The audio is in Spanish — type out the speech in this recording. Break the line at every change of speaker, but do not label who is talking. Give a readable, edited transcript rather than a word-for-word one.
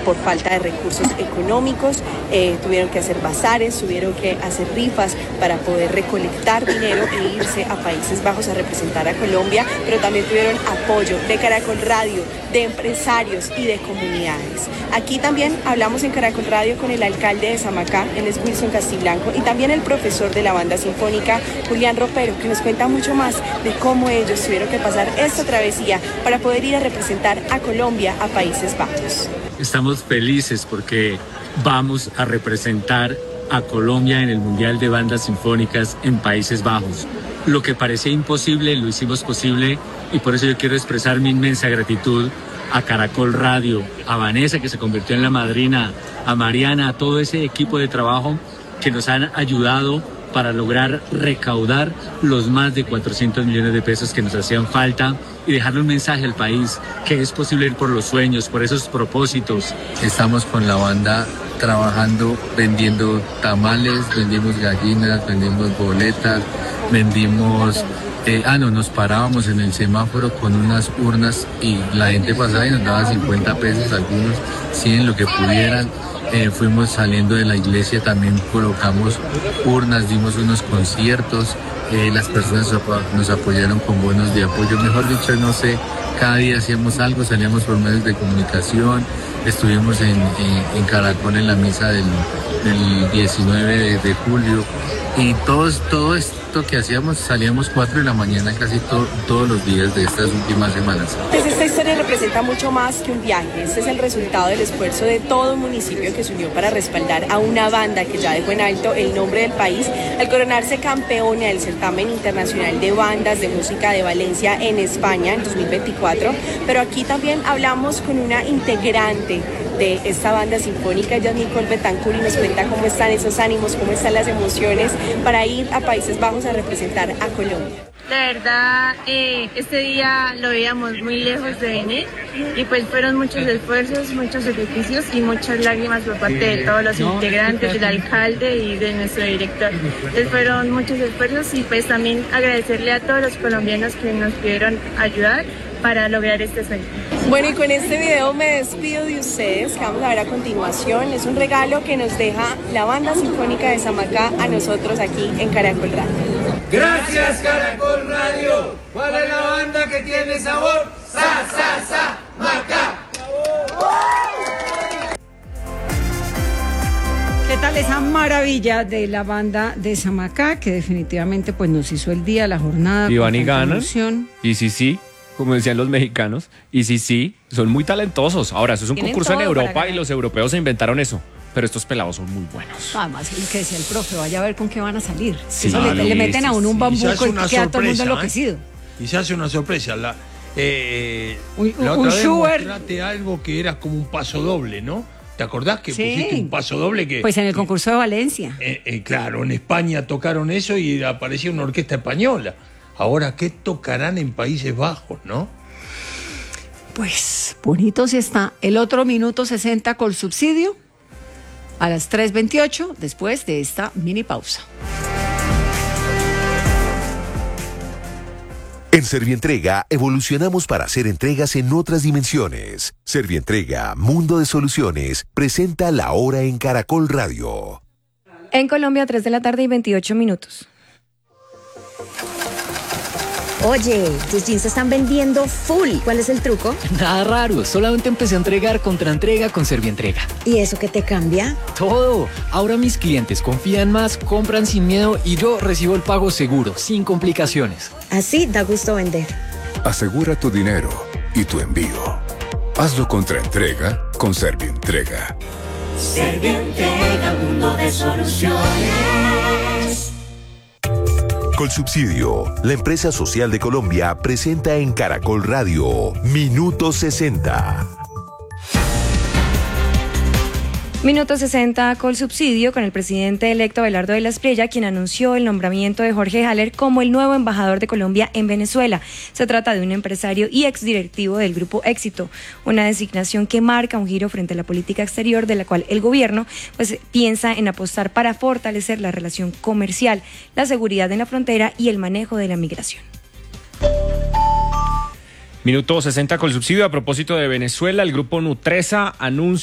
por falta de recursos económicos, tuvieron que hacer bazares, tuvieron que hacer rifas para poder recolectar dinero e irse a Países Bajos a representar a Colombia, pero también tuvieron apoyo de Caracol Radio, de empresarios y de comunidades. Aquí también hablamos en Caracol Radio con el alcalde de Samacá, él es Wilson Castiblanco, y también el profesor de la banda sinfónica, Julián Ropero, que nos cuenta mucho más de cómo ellos tuvieron que pasar esta travesía para poder ir a representar a Colombia a Países Bajos.
Estamos felices porque vamos a representar a Colombia en el Mundial de Bandas Sinfónicas en Países Bajos. Lo que parecía imposible lo hicimos posible, y por eso yo quiero expresar mi inmensa gratitud a Caracol Radio, a Vanessa, que se convirtió en la madrina, a Mariana, a todo ese equipo de trabajo que nos han ayudado para lograr recaudar los más de 400 millones de pesos que nos hacían falta y dejarle un mensaje al país que es posible ir por los sueños, por esos propósitos.
Estamos con la banda trabajando, vendiendo tamales, vendimos gallinas, vendimos boletas, vendimos... nos parábamos en el semáforo con unas urnas y la gente pasaba y nos daba 50 pesos, algunos 100, lo que pudieran. Fuimos saliendo de la iglesia, también colocamos urnas, dimos unos conciertos, las personas nos apoyaron con bonos de apoyo, mejor dicho, no sé, cada día hacíamos algo, salíamos por medios de comunicación, estuvimos en Caracol en la misa del 19 de julio, y todo esto que hacíamos, salíamos 4 de la mañana casi todos los días de estas últimas semanas.
Pues esta historia representa mucho más que un viaje. Este es el resultado del esfuerzo de todo un municipio que se unió para respaldar a una banda que ya dejó en alto el nombre del país al coronarse campeona del certamen internacional de bandas de música de Valencia en España en 2024. Pero aquí también hablamos con una integrante de esta banda sinfónica, ella es Nicole Betancourt, y nos cuenta cómo están esos ánimos, cómo están las emociones para ir a Países Bajos a representar a Colombia.
La verdad, este día lo veíamos muy lejos de venir y pues fueron muchos esfuerzos, muchos sacrificios y muchas lágrimas por parte de todos los integrantes, del alcalde y de nuestro director. Entonces fueron muchos esfuerzos y pues también agradecerle a todos los colombianos que nos pudieron ayudar para lograr este sueño.
Bueno, y con este video me despido de ustedes, que vamos a ver a continuación. Es un regalo que nos deja la Banda Sinfónica de Samacá a nosotros aquí en Caracol Radio.
Gracias, Caracol Radio. ¿Cuál es la banda que tiene sabor? Macá.
¿Qué tal esa maravilla de la banda de Samacá, que definitivamente pues nos hizo el día, la jornada?
Y van y ganan. Y sí, como decían los mexicanos, y sí, son muy talentosos. Ahora, eso es un concurso en Europa y los europeos se inventaron eso. Pero estos pelados son muy buenos.
Además, lo que decía el profe, vaya a ver con qué van a salir.
Sí,
eso le meten a uno un bambuco y queda todo el mundo enloquecido.
Y se hace una sorpresa. La
un
otra vez
Schubert.
mostraste algo que era como un paso doble, ¿no? ¿Te acordás que pusiste un paso doble?
Pues en el concurso de Valencia.
Claro, en España tocaron eso y aparecía una orquesta española. Ahora, ¿qué tocarán en Países Bajos, no?
Pues bonito sí está. El otro minuto 60 con subsidio a las 3:28 después de esta mini pausa.
En Servientrega evolucionamos para hacer entregas en otras dimensiones. Servientrega, Mundo de Soluciones, presenta La Hora en Caracol Radio.
En Colombia, 3 de la tarde y 28 minutos.
Oye, tus jeans se están vendiendo full. ¿Cuál es el truco?
Nada raro, solamente empecé a entregar contraentrega con Servientrega.
¿Y eso qué te cambia?
Todo. Ahora mis clientes confían más, compran sin miedo y yo recibo el pago seguro, sin complicaciones.
Así da gusto vender.
Asegura tu dinero y tu envío. Hazlo contraentrega con Servientrega.
Servientrega, Mundo de Soluciones.
Colsubsidio, la empresa social de Colombia, presenta en Caracol Radio Minuto 60.
Minuto 60 Colsubsidio con el presidente electo Abelardo de la Espriella, quien anunció el nombramiento de Jorge Haller como el nuevo embajador de Colombia en Venezuela. Se trata de un empresario y exdirectivo del Grupo Éxito, una designación que marca un giro frente a la política exterior de la cual el gobierno piensa en apostar para fortalecer la relación comercial, la seguridad en la frontera y el manejo de la migración.
Minuto 60 Colsubsidio. A propósito de Venezuela, el grupo Nutresa anuncia